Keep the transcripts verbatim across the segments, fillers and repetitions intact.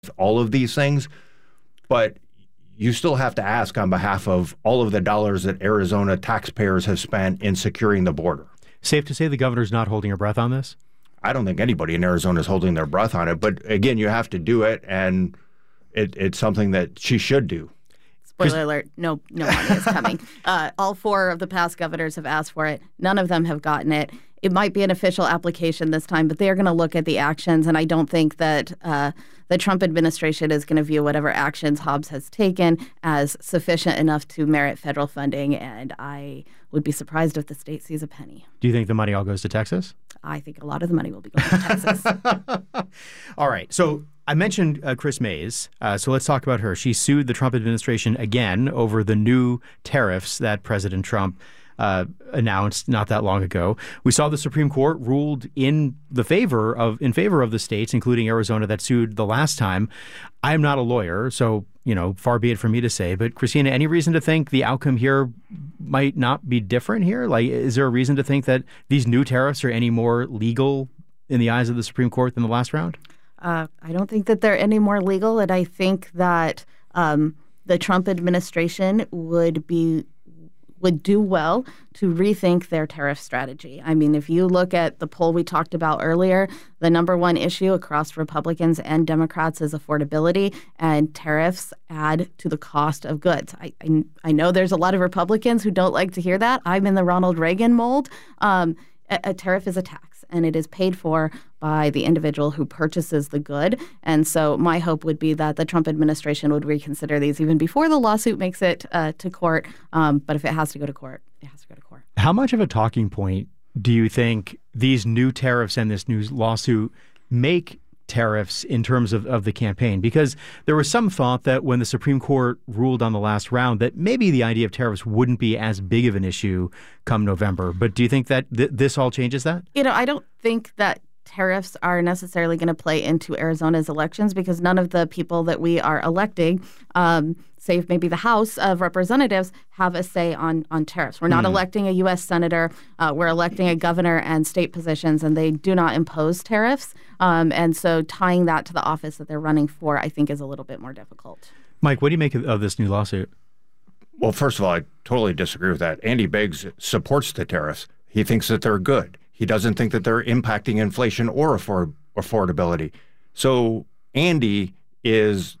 all of these things, but you still have to ask on behalf of all of the dollars that Arizona taxpayers have spent in securing the border. Safe to say the governor's not holding her breath on this? I don't think anybody in Arizona is holding their breath on it. But again, you have to do it, and it, it's something that she should do. Spoiler alert, no no money is coming. Uh, all four of the past governors have asked for it. None of them have gotten it. It might be an official application this time, but they are going to look at the actions, and I don't think that uh, the Trump administration is going to view whatever actions Hobbs has taken as sufficient enough to merit federal funding, and I would be surprised if the state sees a penny. Do you think the money all goes to Texas? I think a lot of the money will be going to Texas. All right. So I mentioned uh, Kris Mayes. Uh, so let's talk about her. She sued the Trump administration again over the new tariffs that President Trump uh, announced not that long ago. We saw the Supreme Court ruled in the favor of in favor of the states, including Arizona, that sued the last time. I am not a lawyer, so you know, far be it for me to say. But Christina, any reason to think the outcome here might not be different here? Like, is there a reason to think that these new tariffs are any more legal in the eyes of the Supreme Court than the last round? Uh, I don't think that they're any more legal, and I think that um, the Trump administration would be would do well to rethink their tariff strategy. I mean, if you look at the poll we talked about earlier, the number one issue across Republicans and Democrats is affordability, and tariffs add to the cost of goods. I, I, I know there's a lot of Republicans who don't like to hear that. I'm in the Ronald Reagan mold. Um, a, a tariff is a tax, and it is paid for by the individual who purchases the good. And so my hope would be that the Trump administration would reconsider these even before the lawsuit makes it uh, to court. Um, but if it has to go to court, it has to go to court. How much of a talking point do you think these new tariffs and this new lawsuit make tariffs in terms of, of the campaign? Because there was some thought that when the Supreme Court ruled on the last round that maybe the idea of tariffs wouldn't be as big of an issue come November. But do you think that th- this all changes that? You know, I don't think that tariffs are necessarily going to play into Arizona's elections because none of the people that we are electing, um, save maybe the House of Representatives, have a say on, on tariffs. We're not hmm. electing a U S senator. Uh, we're electing a governor and state positions, and they do not impose tariffs. Um, and so tying that to the office that they're running for, I think, is a little bit more difficult. Mike, what do you make of, of this new lawsuit? Well, first of all, I totally disagree with that. Andy Biggs supports the tariffs. He thinks that they're good. He doesn't think that they're impacting inflation or afford- affordability. So Andy is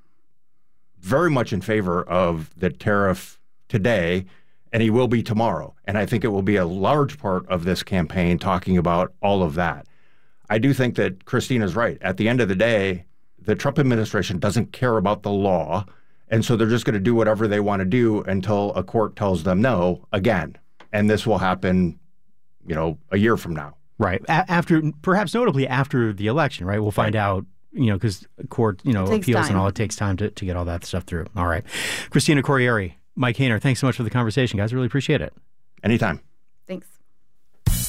very much in favor of the tariff today, and he will be tomorrow. And I think it will be a large part of this campaign talking about all of that. I do think that Christina's right. At the end of the day, the Trump administration doesn't care about the law, and so they're just going to do whatever they want to do until a court tells them no again. And this will happen, you know, a year from now. Right. A- after, perhaps notably after the election, right? We'll find right. out, you know, because court, you know, appeals time. and all, it takes time to, to get all that stuff through. All right. Christina Corriere, Mike Hainer, thanks so much for the conversation, guys. Really appreciate it. Anytime. Thanks.